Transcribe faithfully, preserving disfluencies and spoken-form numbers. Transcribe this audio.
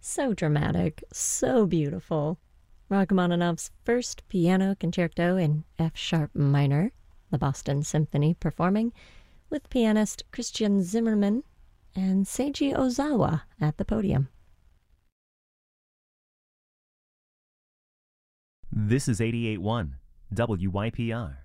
So dramatic, so beautiful. Rachmaninoff's first piano concerto in F sharp minor, the Boston Symphony performing, with pianist Christian Zimmermann and Seiji Ozawa at the podium. This is eighty-eight point one W Y P R.